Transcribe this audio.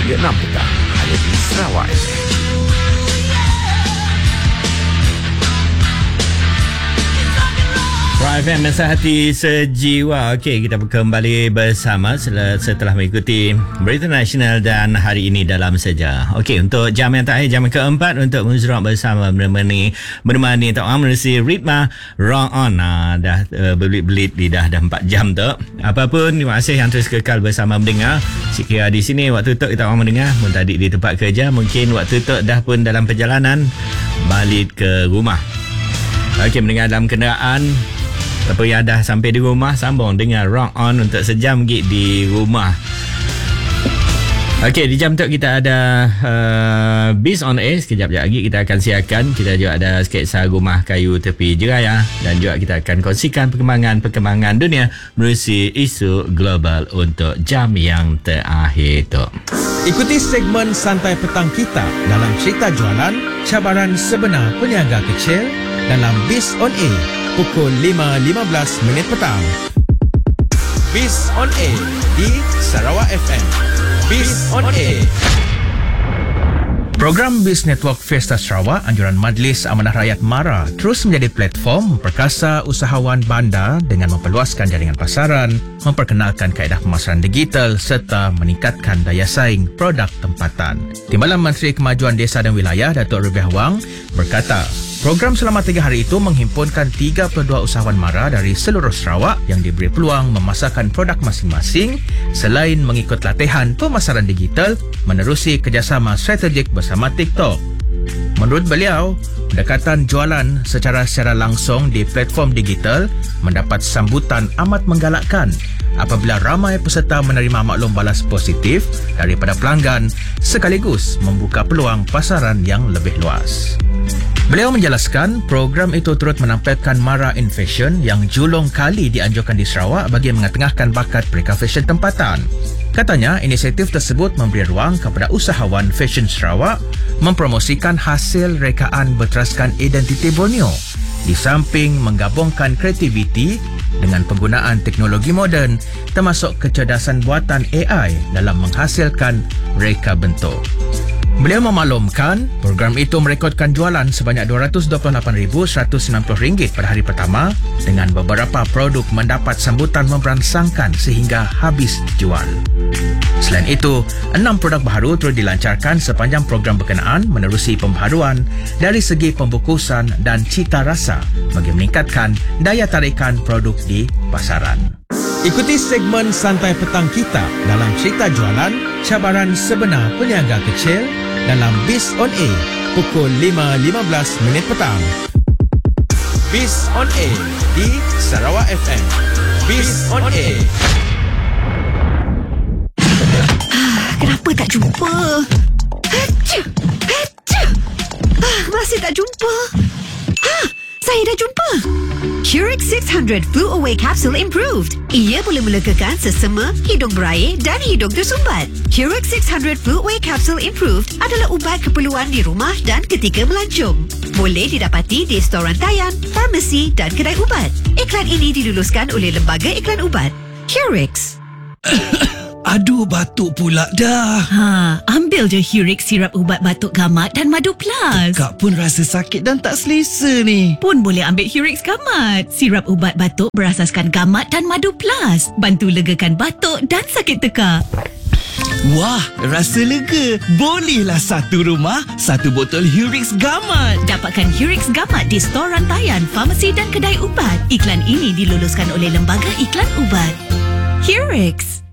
hingga 6 petang hanya di Sarawak FM. FM Masa Hati Sejiwa. Okey, kita kembali bersama setelah mengikuti berita nasional dan hari ini dalam sejarah. Okey, untuk jam yang terakhir, jam keempat, untuk muzrak bersama menemani Tok Am menerusi ritma Rock On. Dah berbelit-belit lidah dah 4 jam tu. Apapun, terima kasih yang terus kekal bersama mendengar. Sekira di sini waktu Tok kita orang mendengar, pun tadi di tempat kerja, mungkin waktu Tok dah pun dalam perjalanan balik ke rumah. Okey, mendengar dalam kenderaan. Siapa yang dah sampai di rumah, sambung dengan Rock On untuk sejam gig di rumah. Okey, di jam tu kita ada Biz on Air. Sekejap lagi kita akan siarkan. Kita juga ada sketsa rumah kayu tepi Jiraya. Dan juga kita akan kongsikan perkembangan dunia menerusi isu global untuk jam yang terakhir tu. Ikuti segmen Santai Petang kita dalam cerita jualan cabaran sebenar peniaga kecil dalam Biz on Air pukul 5.15 minit petang. Biz on Air di Sarawak FM. Biz on Air. Program Biz Network Fiesta Sarawak anjuran Majlis Amanah Rakyat MARA terus menjadi platform memperkasa usahawan bandar dengan memperluaskan jaringan pasaran, memperkenalkan kaedah pemasaran digital serta meningkatkan daya saing produk tempatan. Timbalan Menteri Kemajuan Desa dan Wilayah Datuk Rubiah Wang berkata, program selama 3 hari itu menghimpunkan 32 usahawan MARA dari seluruh Sarawak yang diberi peluang memasarkan produk masing-masing selain mengikut latihan pemasaran digital menerusi kerjasama strategik bersama TikTok. Menurut beliau, pendekatan jualan secara langsung di platform digital mendapat sambutan amat menggalakkan apabila ramai peserta menerima maklum balas positif daripada pelanggan sekaligus membuka peluang pasaran yang lebih luas. Beliau menjelaskan program itu turut menampilkan MARA in Fashion yang julung kali dianjurkan di Sarawak bagi mengetengahkan bakat mereka fashion tempatan. Katanya, inisiatif tersebut memberi ruang kepada usahawan fashion Sarawak mempromosikan hasil rekaan berteraskan identiti Borneo di samping menggabungkan kreativiti dengan penggunaan teknologi moden termasuk kecerdasan buatan AI dalam menghasilkan reka bentuk. Beliau memaklumkan program itu merekodkan jualan sebanyak RM228,190 pada hari pertama dengan beberapa produk mendapat sambutan memberansangkan sehingga habis dijual. Selain itu, 6 produk baharu turut dilancarkan sepanjang program berkenaan menerusi pembaharuan dari segi pembungkusan dan cita rasa bagi meningkatkan daya tarikan produk di pasaran. Ikuti segmen Santai Petang kita dalam cerita jualan cabaran sebenar peniaga kecil dalam Biz on Air pukul 5.15 minit petang. Biz on Air di Sarawak FM. Biz on Air. Kenapa tak jumpa? Masih tak jumpa. Saya dah jumpa. Curix 600 Flu Away Capsule Improved. Ia boleh melegakan sesama, hidung berair dan hidung tersumbat. Curix 600 Flu Away Capsule Improved adalah ubat keperluan di rumah dan ketika melancong. Boleh didapati di storan rantaian, farmasi dan kedai ubat. Iklan ini diluluskan oleh Lembaga Iklan Ubat. Curix. Aduh, batuk pula dah. Ambil je Curix sirap ubat batuk gamat dan madu plus. Kak pun rasa sakit dan tak selesa ni. Pun boleh ambil Curix gamat. Sirap ubat batuk berasaskan gamat dan madu plus. Bantu legakan batuk dan sakit tekak. Wah, rasa lega. Bolehlah satu rumah, satu botol Curix gamat. Dapatkan Curix gamat di storan rantaian, farmasi dan kedai ubat. Iklan ini diluluskan oleh Lembaga Iklan Ubat. Curix.